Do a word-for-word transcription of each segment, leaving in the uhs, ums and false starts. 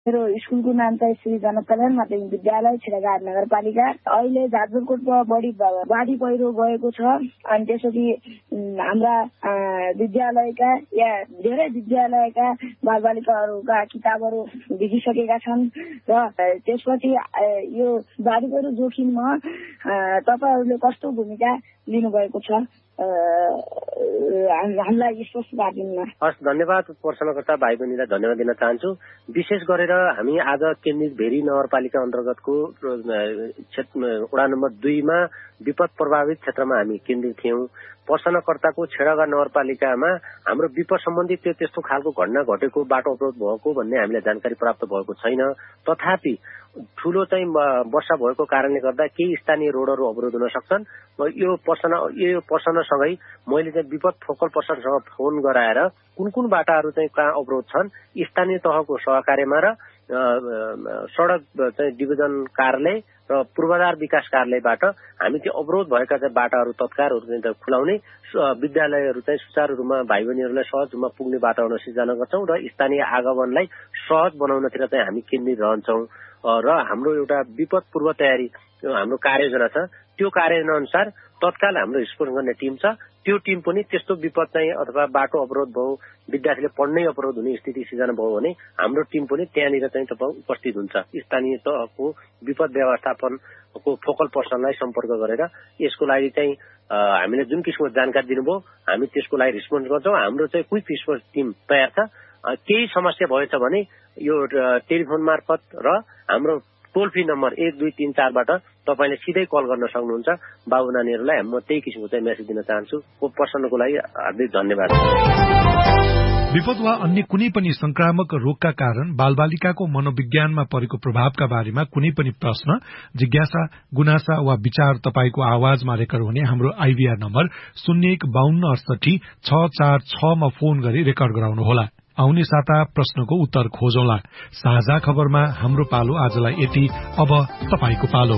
मेरो स्कुलको नाम चाहिँ श्री जनकल्याण माध्यमिक विद्यालय छिरागाड नगरपालिका। अहिले जाजरकोटमा बढी बाढी पहिरो गएको छ अनि त्यसपछि हाम्रा विद्यालयका या धेरै विद्यालयका बालबालिकाहरूका किताबहरू भिजिसकेका छन् र त्यसपछि यो बाढी पहिरो जोखिममा तपाईहरूले कस्तो भूमिका लिनुभएको छ हामीलाई स्पष्ट पारिदिनु। हस्, धन्यवाद प्रश्नकर्ता भाइ बहिनीलाई धन्यवाद दिन चाहन्छु। विशेष गरेर हामी आज केन्द्रित भेरी नगरपालिका अन्तर्गतको वडा नम्बर दुईमा विपद प्रभावित क्षेत्रमा हामी केन्द्रित थियौं। प्रश्नकर्ताको छेडागाड नगरपालिकामा हाम्रो विपद सम्बन्धी त्यो त्यस्तो खालको घटना घटेको, बाटो अवरोध भएको भन्ने हामीलाई जानकारी प्राप्त भएको छैन। तथापि ठूलो चाहिँ वर्षा भएको कारणले गर्दा केही स्थानीय रोडहरू अवरोध हुन सक्छन्। यो पर्सन यो पर्सनसँगै मैले चाहिँ विपद फोकल पर्सनसँग फोन गराएर कुन कुन बाटाहरू चाहिँ कहाँ अवरोध छन् स्थानीय तहको सहकार्यमा र सडक चाहिँ डिभिजन कार्यालय र पूर्वाधार विकास कार्यालयबाट हामी त्यो अवरोध भएका चाहिँ बाटाहरू तत्कालहरू चाहिँ खुलाउने, विद्यालयहरू चाहिँ सुचारू रूपमा भाइ बहिनीहरूलाई सहज रूपमा पुग्ने वातावरण सिर्जना गर्छौं र स्थानीय आगमनलाई सहज बनाउनतिर चाहिँ हामी केन्द्रित रहन्छौं र हाम्रो एउटा विपद पूर्व तयारी हाम्रो कार्ययोजना छ। त्यो कार्ययोजना अनुसार तत्काल हाम्रो रिस्पोन्स गर्ने टिम छ। त्यो टिम पनि त्यस्तो विपद चाहिँ अथवा बाटो अवरोध भयो, विद्यार्थीले पढ्नै अवरोध हुने स्थिति सिर्जना भयो भने हाम्रो टिम पनि त्यहाँनिर चाहिँ तपाईँ उपस्थित हुन्छ। स्थानीय तहको विपद व्यवस्थापनको फोकल पर्सनलाई सम्पर्क गरेर यसको लागि चाहिँ हामीले जुन किसिमको जानकारी दिनुभयो हामी त्यसको लागि रिस्पोन्स गर्छौं। हाम्रो चाहिँ क्विक रिस्पोन्स टिम तयार छ। केही समस्या भएछ भने यो टेलिफोन मार्फत र हाम्रो टोल फ्री नम्बर एक दुई तीन चारबाट तपाईँले सिधै कल गर्न सक्नुहुन्छ। बाबु नानीहरूलाई म त्यही किसिमको चाहिँ मेसेज दिन चाहन्छु। प्रश्नको लागि हार्दिक धन्यवाद। विपद वा अन्य कुनै पनि संक्रामक रोगका कारण बालबालिकाको मनोविज्ञानमा परेको प्रभावका बारेमा कुनै पनि प्रश्न, जिज्ञासा, गुनासा वा विचार तपाईको आवाजमा रेकर्ड हुने हाम्रो आईभीआर नम्बर शून्य एक बाहन्न अडसठी छ चार छमा फोन गरी रेकर्ड गराउनुहोला। आउने साता प्रश्नको उत्तर खोजौला। साझा खबरमा हाम्रो पालो आजलाई यति। अब तपाईको पालो।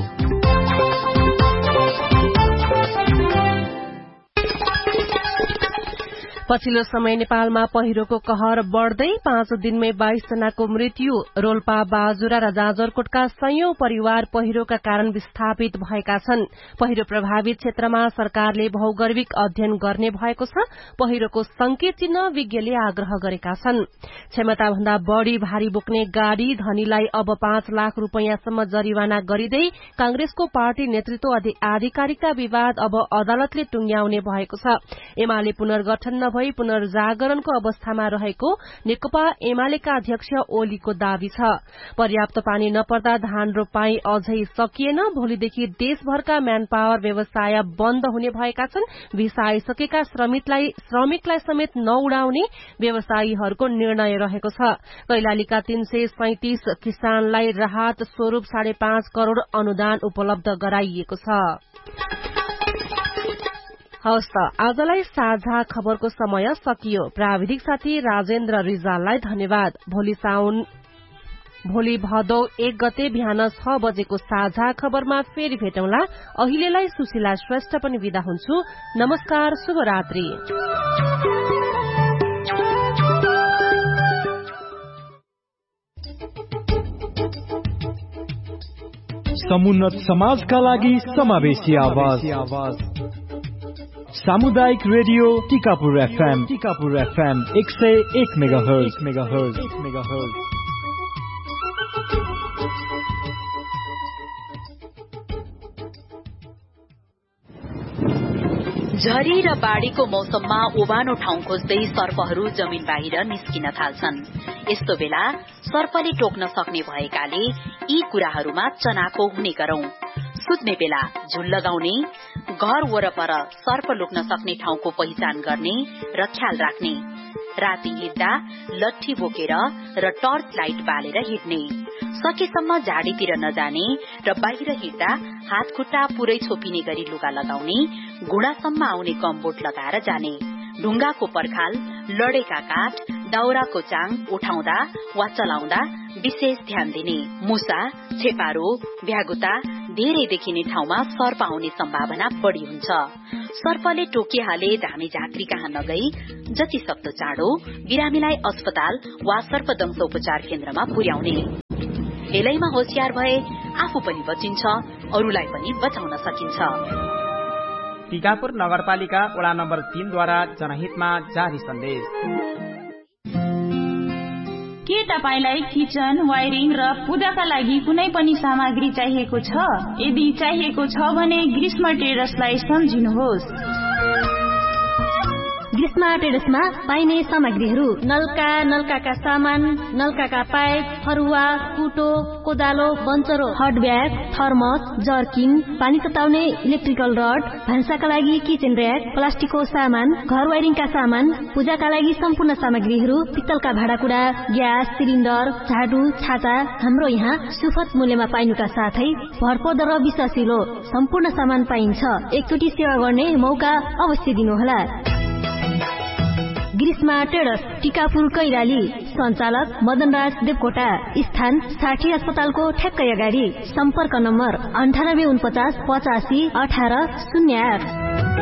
पछिल्लो समय नेपालमा पहिरोको कहर बढ़दै पाँच दिनमै बाइस जनाको मृत्यु। रोल्पा, बाजुरा र जाजरकोटका सयौं परिवार पहिरोका कारण विस्थापित भएका छन्। पहिरो प्रभावित क्षेत्रमा सरकारले भौगर्भिक अध्ययन गर्ने भएको छ। पहिरोको संकेत चिन्ह विज्ञले आग्रह गरेका छन्। क्षमता भन्दा बढ़ी भारी बोक्ने गाड़ी धनीलाई अब पाँच लाख रूपियाँसम्म जरिवाना गरिँदै कांग्रेसको पार्टी नेतृत्व आधिकारिकता विवाद अब अदालतले टुंग्याउने भएको छ। एमाले पुनर्गठन नभई पुनर्जागरणको अवस्थामा रहेको नेकपा एमालेका अध्यक्ष ओलीको दावी छ। पर्याप्त पानी नपर्दा धान रोपाई अझै सकिएन। भोलिदेखि देशभरका म्यान पावर व्यवसाय बन्द हुने भएका छन्। भिसा आइसकेका श्रमिकलाई श्रमिकलाई समेत नउडाउने व्यवसायीहरूको निर्णय रहेको छ। कैलालीका तीन सय सैतिस किसानलाई राहत स्वरूप साढे पाँच करोड़ अनुदान उपलब्ध गराइएको छ। हवस् त, आजलाई साझा खबरको समय सकियो। प्राविधिक साथी राजेन्द्र रिजाललाई धन्यवाद। भोलि साउन भोलि भदौ एक गते बिहान छ बजेको साझा खबरमा फेरि भेटौँला। अहिलेलाई सुशीला श्रेष्ठ पनि विदा हुन्छु। नमस्कार, शुभरात्रि। समुन्नत समाजका लागि समावेशी आवाज सामुदायिक radio Tikapur FM Tikapur FM एक सय एक मेगाहर्ज मेगाहर्ज मेगाहर्ज झरी र बाढ़ीको मौसममा ओबानो ठाउँ खोज्दै सर्पहरू जमिन बाहिर निस्किन थाल्छन्। यस्तो बेला सर्पले टोक्न सक्ने भएकाले यी कुराहरूमा चनाखो हुने गरौं। सुत्ने बेला झुल लगाउने, घर वरपर सर्प लुक्न सक्ने ठाउँको पहिचान गर्ने र ख्याल राख्ने, राति हिँड्दा लट्ठी बोकेर र टर्च लाइट बालेर हिँड्ने, सकेसम्म झाडीतिर नजाने र बाहिर हिँड्दा हात खुट्टा पुरै छोपिने गरी लुगा लगाउने, घुँडासम्म आउने गमबोट लगाएर जाने, ढुङ्गाको पर्खाल, लडेका काठ, दाउराको चाङ उठाउँदा वा चलाउँदा विशेष ध्यान दिने, मुसा, छेपारो, भ्यागुता, धेरै देखिने ठाउँमा सर्प आउने सम्भावना बढ़ी हुन्छ। सर्पले टोकिहाले धामी झाँक्री कहाँ नगई जति सक्दो चाँडो बिरामीलाई अस्पताल वा सर्पदंश उपचार केन्द्रमा पुर्याउने। खेलैमा होशियार भए आफू पनि बचिन्छ, अरूलाई पनि बचाउन सकिन्छ। टीकापुर नगरपालिका वडा नम्बर तीनद्वारा जनहितमा जारी सन्देश। के तपाईलाई किचन, वायरिङ र पूजाका लागि कुनै पनि सामग्री चाहिएको छ? यदि चाहिएको छ भने ग्रीष्म ट्रेडर्सलाई सम्झिनुहोस्। ग्रीष्म ट्रेडर्समा पाइने सामग्रीहरू नलका, नलकाका सामान, नलकाका पाइप, फरुवा, कुटो, कोदालो, बन्चरो, हट ब्याग, थर्मस, जर्किन, पानी तताउने इलेक्ट्रिकल रड, भान्साका लागि किचन र्याक, प्लास्टिकको सामान, घर वायरिङका सामान, पूजाका लागि सम्पूर्ण सामग्रीहरू, पित्तलका भाँडाकुँडा, ग्यास सिलिन्डर, झाडु, छाता हाम्रो यहाँ सुपथ मूल्यमा पाइनुका साथै भरपर्दो र विश्वासिलो सम्पूर्ण सामान पाइन्छ। एकचोटि सेवा गर्ने मौका अवश्य दिनुहोला। ग्रीष्मा ट्रेडर्स, टीकापुर कैलाली, सञ्चालक मदनराज देवकोटा, स्थान साठी अस्पतालको ठ्याक्कै अगाडि, सम्पर्क नम्बर अन्ठानब्बे उनपचास पचासी अठार शून्य आठ।